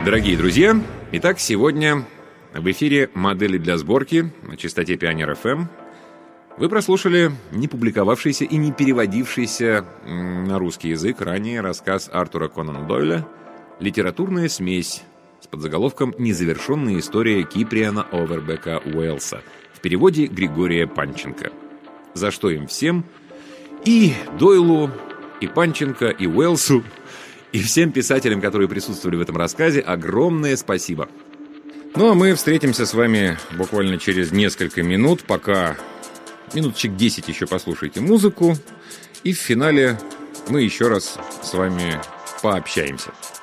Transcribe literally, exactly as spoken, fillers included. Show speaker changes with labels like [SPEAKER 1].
[SPEAKER 1] Дорогие друзья, итак, сегодня в эфире «Модели для сборки» на частоте Пионер эф эм. Вы прослушали не публиковавшийся и не переводившийся на русский язык ранее рассказ Артура Конана Дойля «Литературная смесь» с подзаголовком «Незавершенная история Киприана Овербека Уэллса» в переводе Григория Панченко. За что им всем, и Дойлу, и Панченко, и Уэллсу, и всем писателям, которые присутствовали в этом рассказе, огромное спасибо. Ну, а мы встретимся с вами буквально через несколько минут, пока минуточек десять еще послушайте музыку, и в финале мы еще раз с вами пообщаемся.